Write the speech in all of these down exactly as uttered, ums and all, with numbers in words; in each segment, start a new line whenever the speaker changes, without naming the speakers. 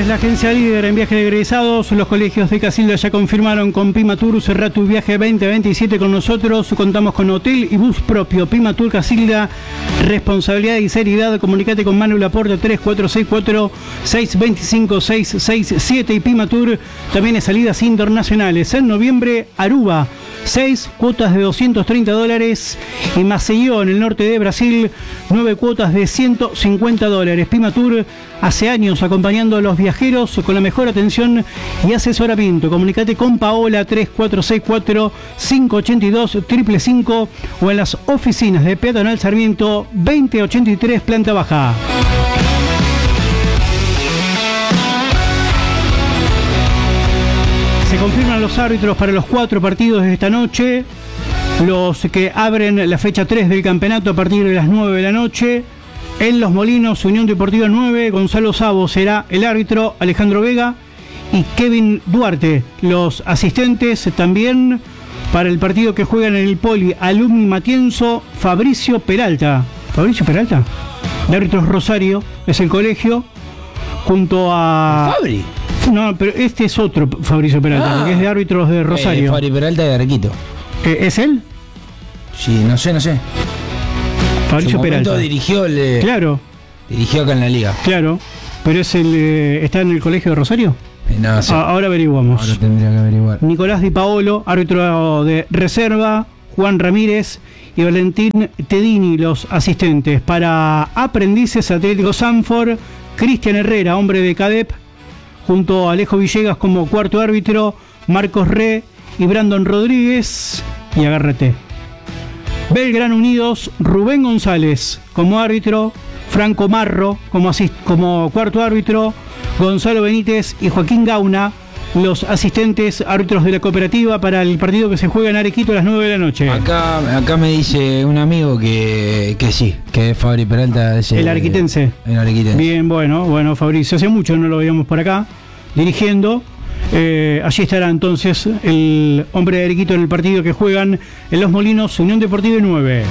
es la agencia líder en viajes de egresados. Los colegios de Casilda ya confirmaron con Pimatur. Cerrá tu viaje veinte veintisiete con nosotros. Contamos con hotel y bus propio. Pimatur Casilda, responsabilidad y seriedad. Comunicate con Manu Laporte tres cuatro seis cuatro, seis dos cinco, seis seis siete. Y Pimatur también es salidas internacionales. En noviembre, Aruba, seis cuotas de doscientos treinta dólares. Y Maceió, en el norte de Brasil, nueve cuotas de ciento cincuenta dólares. Pimatur, hace años acompañando a los viajeros con la mejor atención y asesoramiento. Comunicate con Paola tres cuatro seis cuatro, cinco ocho dos, cinco cinco cinco o en las oficinas de Peatonal Sarmiento veinte ochenta y tres, planta baja. Se confirman los árbitros para los cuatro partidos de esta noche, los que abren la fecha tres del campeonato a partir de las nueve de la noche. En Los Molinos, Unión Deportiva nueve, Gonzalo Sabo será el árbitro, Alejandro Vega y Kevin Duarte. Los asistentes también para el partido que juegan en el Poli, Alumni Matienzo, Fabricio Peralta. ¿Fabricio Peralta? De árbitros Rosario, es el colegio, junto a...
¿Fabri?
No, pero este es otro Fabricio Peralta,
Ah.
porque es de árbitros de Rosario.
Eh, Fabri Peralta de Arequito.
Eh, ¿Es él?
Sí, no sé, no sé.
Fabricio
Su momento
Peralta.
dirigió el, eh,
Claro,
dirigió acá en la liga.
claro. Pero es el eh, ¿está en el colegio de Rosario?
Eh, no sé.
Ah, ahora averiguamos.
Ahora tendría que averiguar.
Nicolás Di Paolo, árbitro de reserva, Juan Ramírez y Valentín Tedini, los asistentes. Para Aprendices Atlético Sanford, Cristian Herrera, hombre de CADEP, junto a Alejo Villegas como cuarto árbitro, Marcos Re y Brandon Rodríguez. Y agárrate. Belgrano Unidos, Rubén González como árbitro, Franco Marro como, asist- como cuarto árbitro, Gonzalo Benítez y Joaquín Gauna, los asistentes árbitros de la cooperativa para el partido que se juega en Arequito a las nueve de la noche.
Acá, acá me dice un amigo que, que sí, que es Fabri Peralta. Es
El arequitense.
El arequitense.
Bien, bueno, bueno, Fabricio, hace mucho no lo veíamos por acá dirigiendo. Eh, allí estará entonces el hombre de Arequito en el partido que juegan en Los Molinos, Unión Deportiva nueve.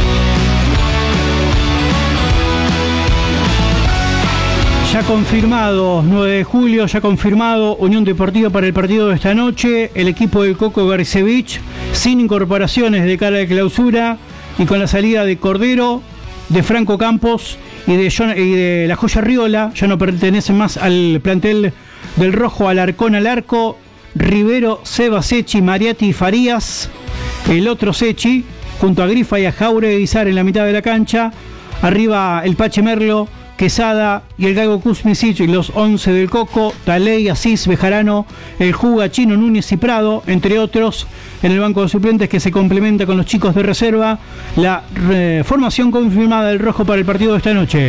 Ya confirmado, nueve de julio, ya confirmado Unión Deportiva para el partido de esta noche. El equipo del Coco Garcevich, sin incorporaciones de cara de clausura y con la salida de Cordero, de Franco Campos y de, John, y de La Joya Riola. Ya no pertenecen más al plantel del Rojo. Alarcón al arco, Rivero, Seba, Sechi, Mariati y Farías. El otro Sechi, junto a Grifa y a Jaure Guizar en la mitad de la cancha. Arriba el Pache Merlo, Quesada y el Gago Kuzmisic y los once del Coco, Taley, Asís, Bejarano, el Juga, Chino, Núñez y Prado, entre otros, en el banco de suplentes que se complementa con los chicos de reserva. La eh, formación confirmada del Rojo para el partido de esta noche.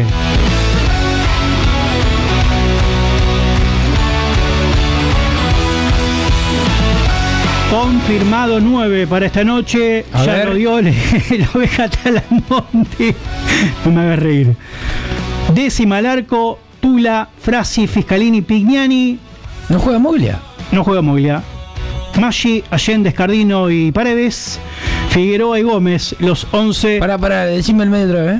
Confirmado nueve para esta noche.
A
ya
ver.
lo dio la oveja Talamonte. No me hagas reír. Décima al arco, Tula, Frasi, Fiscalini, Pignani.
¿No juega Moglia?
No juega movilidad. Maggi, Allende, Escardino y Paredes. Figueroa y Gómez, los once.
Para, para, decime el medio otra vez.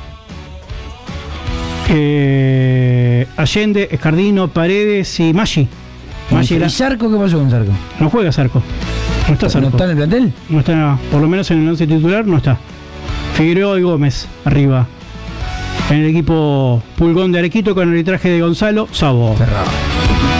Eh, Allende, Escardino, Paredes y Maggi. Maggi
¿Y
era-
Zarco? ¿Qué pasó con Zarco?
No juega Zarco. No está
¿No
Zarco.
está en el plantel?
No está, por lo menos en el once titular no está. Figueroa y Gómez arriba. En el equipo Pulgón de Arequito con el arbitraje de Gonzalo Sabo.
Cerrado.